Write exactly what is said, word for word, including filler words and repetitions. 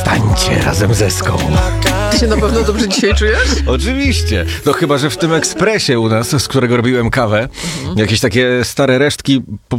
Wstańcie razem ze Ską. Ty się na pewno dobrze dzisiaj czujesz? Oczywiście. No chyba, że w tym ekspresie u nas, z którego robiłem kawę, jakieś takie stare resztki po